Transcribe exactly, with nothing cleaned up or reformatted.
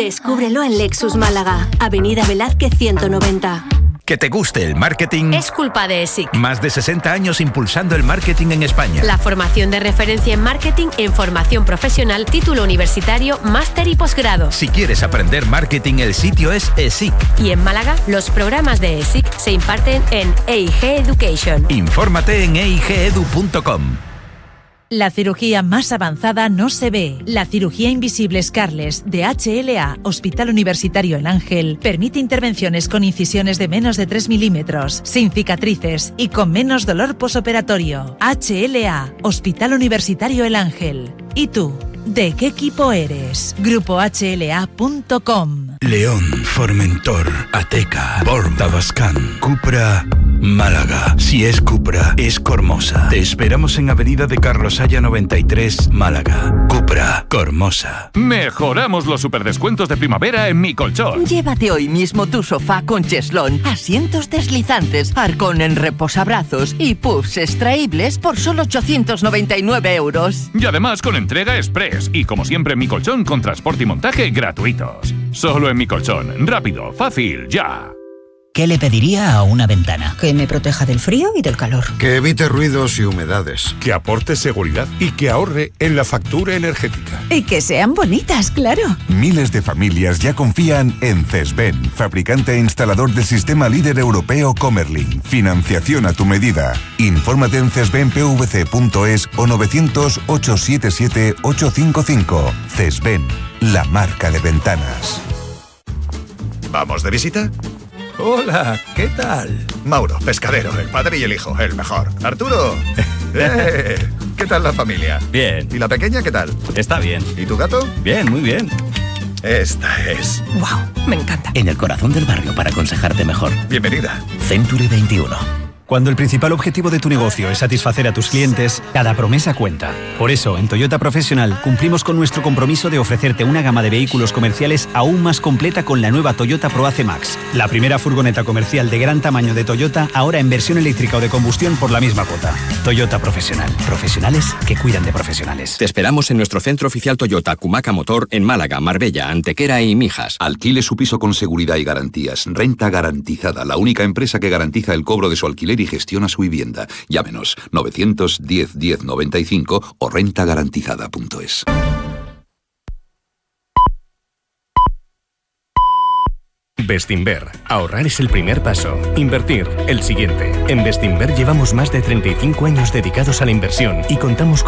Descúbrelo en Lexus Málaga, Avenida Velázquez ciento noventa. Que te guste el marketing es culpa de ESIC. Más de sesenta años impulsando el marketing en España. La formación de referencia en marketing en formación profesional, título universitario, máster y posgrado. Si quieres aprender marketing, el sitio es ESIC. Y en Málaga, los programas de ESIC se imparten en E I G Education. Infórmate en e i g edu punto com. La cirugía más avanzada no se ve. La cirugía invisible Scarlett de H L A, Hospital Universitario El Ángel, permite intervenciones con incisiones de menos de tres milímetros, sin cicatrices y con menos dolor posoperatorio. H L A, Hospital Universitario El Ángel. ¿Y tú? ¿De qué equipo eres? grupo h l a punto com. León, Formentor, Ateca, Born, Tabascan, Cupra, Málaga. Si es Cupra, es Cormosa. Te esperamos en Avenida de Carlos Haya noventa y tres, Málaga. Cupra, Cormosa. Mejoramos los superdescuentos de primavera en Mi Colchón. Llévate hoy mismo tu sofá con cheslón, asientos deslizantes, arcón en reposabrazos y puffs extraíbles por solo ochocientos noventa y nueve euros. Y además con entrega express y como siempre en Mi Colchón con transporte y montaje gratuitos. Solo en Mi Colchón. Rápido, fácil, ya. ¿Qué le pediría a una ventana? Que me proteja del frío y del calor. Que evite ruidos y humedades. Que aporte seguridad y que ahorre en la factura energética. Y que sean bonitas, claro. Miles de familias ya confían en Cesben, fabricante e instalador del sistema líder europeo Comerlin. Financiación a tu medida. Infórmate en cesben p v c punto es o novecientos, ochocientos setenta y siete, ochocientos cincuenta y cinco. Cesben, la marca de ventanas. ¿Vamos de visita? Hola, ¿qué tal? Mauro, pescadero, el padre y el hijo, el mejor. Arturo, ¡eh! ¿Qué tal la familia? Bien. ¿Y la pequeña qué tal? Está bien. ¿Y tu gato? Bien, muy bien. Esta es. ¡Wow! Me encanta. En el corazón del barrio para aconsejarte mejor. Bienvenida. Century veintiuno. Cuando el principal objetivo de tu negocio es satisfacer a tus clientes, cada promesa cuenta. Por eso, en Toyota Professional cumplimos con nuestro compromiso de ofrecerte una gama de vehículos comerciales aún más completa con la nueva Toyota ProAce Max, la primera furgoneta comercial de gran tamaño de Toyota, ahora en versión eléctrica o de combustión por la misma cuota. Toyota Professional. Profesionales que cuidan de profesionales. Te esperamos en nuestro centro oficial Toyota Cumaca Motor en Málaga, Marbella, Antequera y Mijas. Alquile su piso con seguridad y garantías. Renta Garantizada, la única empresa que garantiza el cobro de su alquiler y gestiona su vivienda. Llámenos novecientos diez, diez noventa y cinco o renta garantizada punto es. Bestinver. Ahorrar es el primer paso. Invertir, el siguiente. En Bestinver llevamos más de treinta y cinco años dedicados a la inversión y contamos con